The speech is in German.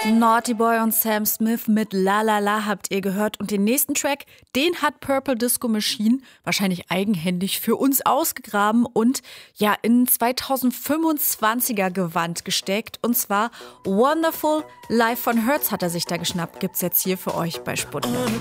Naughty Boy und Sam Smith mit La La La habt ihr gehört. Und den nächsten Track, den hat Purple Disco Machine wahrscheinlich eigenhändig für uns ausgegraben und ja in 2025er Gewand gesteckt. Und zwar Wonderful Live von Hertz hat er sich da geschnappt. Gibt's jetzt hier für euch bei Sputnik.